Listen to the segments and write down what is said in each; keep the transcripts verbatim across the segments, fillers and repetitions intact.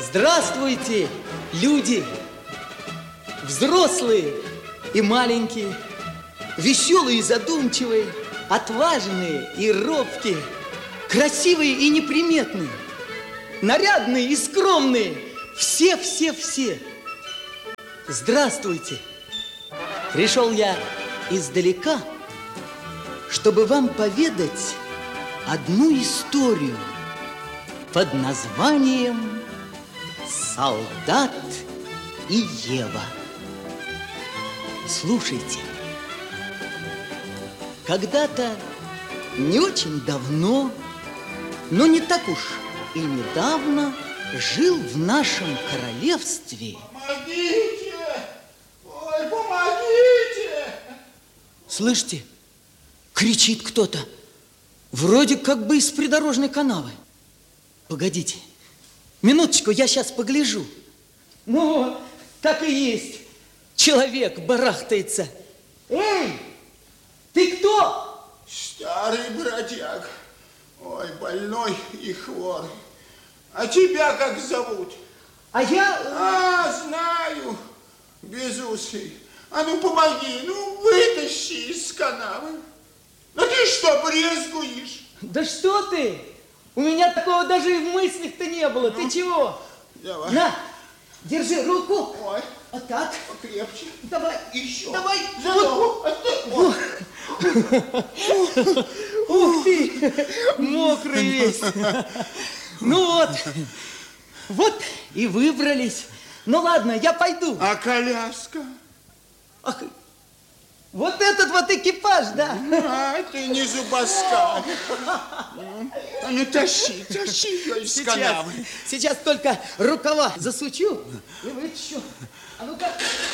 Здравствуйте, люди! Взрослые и маленькие, веселые и задумчивые, отважные и робкие, красивые и неприметные, нарядные и скромные. Все-все-все. Здравствуйте! Пришел я издалека, чтобы вам поведать одну историю под названием «Солдат и Ева». Слушайте. Когда-то, не очень давно, но не так уж и недавно, жил в нашем королевстве... Помогите! Ой, помогите! Слышите? Кричит кто-то. Вроде как бы из придорожной канавы. Погодите. Минуточку, я сейчас погляжу. Ну, так и есть. Человек барахтается. Эй, ты кто? Старый бродяг. Ой, больной и хворый. А тебя как зовут? А я... А, знаю. Безусый. А ну помоги, ну вытащи из канавы. Ну ты что, брезгуешь? Да что ты? У меня такого даже и в мыслях-то не было. Ну, ты чего? Давай. На, держи руку. Ой. Вот так. Покрепче. Давай. Еще. Давай. За ногу. Ух ты, мокрый весь. Ну вот, вот и выбрались. Ну ладно, я пойду. А коляска? Ах, вот этот вот экипаж, да? А, ты не зубоскал. А ну тащи, тащи ее из Сейчас, канавы. сейчас только рукава засучу и вытащу. А ну-ка.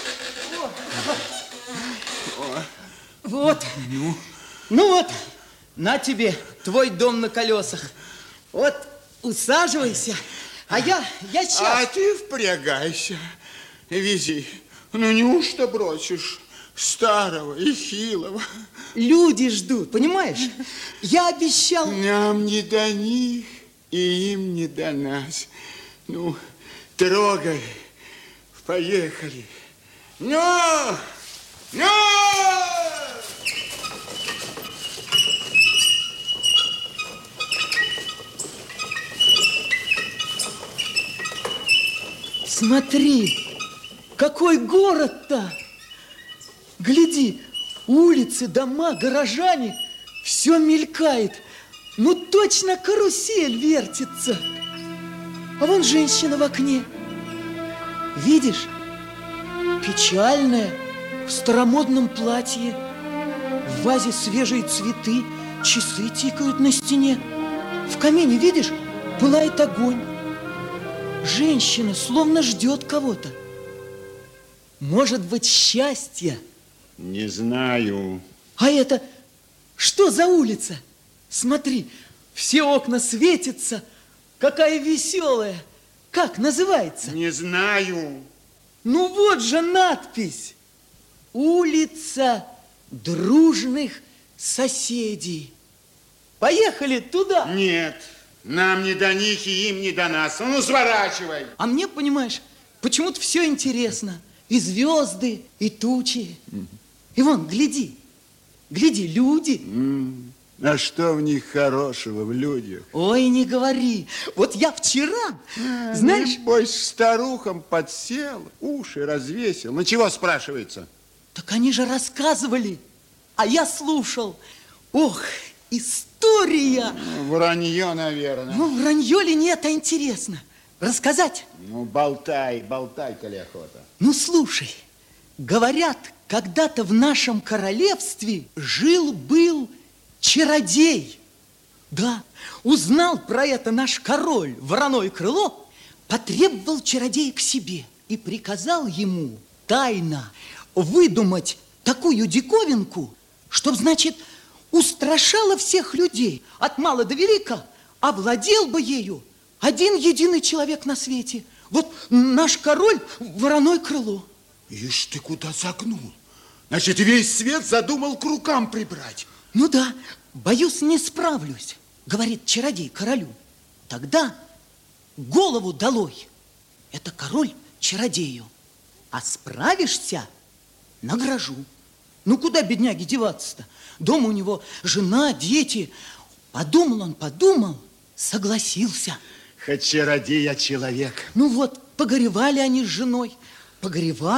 Вот. Вот. Ну? Ну вот, на тебе твой дом на колесах. Вот, усаживайся. А я, я сейчас... А ты впрягайся, вези. Ну неужто бросишь старого и хилого? Люди ждут, понимаешь? Я обещал... Нам не до них, и им не до нас. Ну, трогай. Поехали. Ну, ну! Смотри, какой город-то! Гляди, улицы, дома, горожане, все мелькает. Ну, точно карусель вертится. А вон женщина в окне. Видишь? Печальная, в старомодном платье. В вазе свежие цветы, часы тикают на стене. В камине, видишь, пылает огонь. Женщина словно ждет кого-то. Может быть, счастье? Не знаю. А это что за улица? Смотри, все окна светятся. Какая веселая. Как называется? Не знаю. Ну вот же надпись. Улица дружных соседей. Поехали туда. Нет. Нам не до них, и им не до нас. Ну, сворачивай. А мне, понимаешь, почему-то все интересно. И звезды, и тучи. Mm. И вон, гляди, гляди, люди. Mm. А что в них хорошего, в людях? Ой, не говори. Вот я вчера, а, знаешь... Небось, старухам подсел, уши развесил. Ну, чего спрашивается? Так они же рассказывали, а я слушал. Ох, история. Ну, вранье, наверное. Ну, вранье ли нет, а интересно. Рассказать? Ну, болтай, болтай, коли охота. Ну, слушай, говорят, когда-то в нашем королевстве жил-был чародей. Да, узнал про это наш король, Вороное Крыло, потребовал чародея к себе и приказал ему тайно выдумать такую диковинку, чтоб, значит, устрашала всех людей, от мала до велика, овладел бы ею один единый человек на свете. Вот наш король Вороное Крыло. Ишь ты куда загнул. Значит, весь свет задумал к рукам прибрать. Ну да, боюсь, не справлюсь, говорит чародей королю. Тогда голову долой. это король чародею. А справишься, награжу. Ну, куда бедняге деваться-то? Дома у него жена, дети. Подумал он, подумал, согласился. Хоть чародей, а человек. Ну вот, погоревали они с женой, погоревали.